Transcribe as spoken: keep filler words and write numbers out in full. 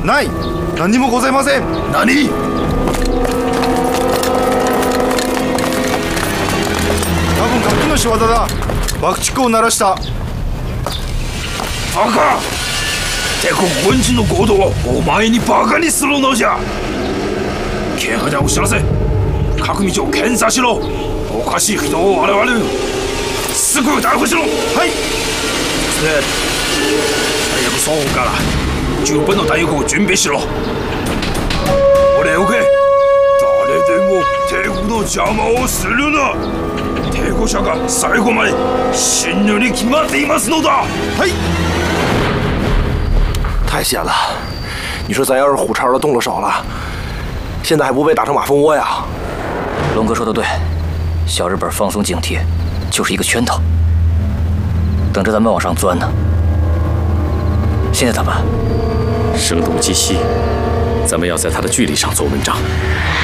ない。何もございません。 何？ 多分ガキの仕業だ。爆竹を鳴らした。 バカ！帝国軍人の行動をお前にバカにするのじゃ。警戒を知らせ、各道を検査しろ。おかしい人を我々すぐ逮捕しろ。はい。そして大学双方から十分の弾薬を準備しろ。俺をけ、誰でも帝国の邪魔をするな。帝国者が最後まで死ぬに決まっていますのだ。 はい。 太险了！你说咱要是虎巢的动了手了，现在还不被打成马蜂窝呀？ 龙哥说的对，小日本放松警惕，就是一个圈套，等着咱们往上钻呢。现在咋办？ 声东击西，咱们要在他的距离上做文章。